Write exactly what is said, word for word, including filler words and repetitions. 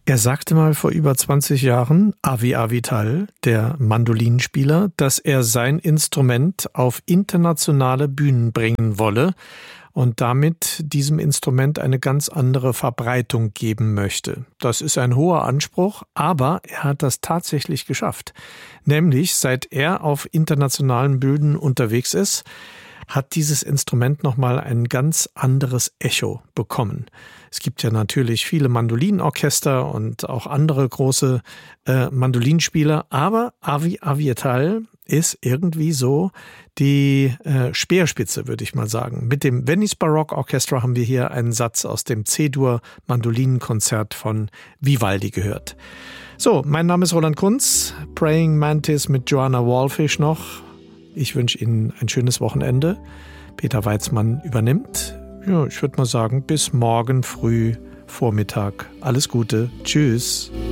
Er sagte mal vor über zwanzig Jahren, Avi Avital, der Mandolinenspieler, dass er sein Instrument auf internationale Bühnen bringen wolle und damit diesem Instrument eine ganz andere Verbreitung geben möchte. Das ist ein hoher Anspruch, aber er hat das tatsächlich geschafft. Nämlich, seit er auf internationalen Bühnen unterwegs ist, hat dieses Instrument nochmal ein ganz anderes Echo bekommen. Es gibt ja natürlich viele Mandolinenorchester und auch andere große äh, Mandolinspieler, aber Avi Avital ist irgendwie so die äh, Speerspitze, würde ich mal sagen. Mit dem Venice Baroque Orchestra haben wir hier einen Satz aus dem C-Dur Mandolinenkonzert von Vivaldi gehört. So, mein Name ist Roland Kunz, Praying Mantis mit Joanna Wallfisch noch. Ich wünsche Ihnen ein schönes Wochenende. Peter Weizmann übernimmt. Ja, ich würde mal sagen, bis morgen früh, Vormittag. Alles Gute. Tschüss.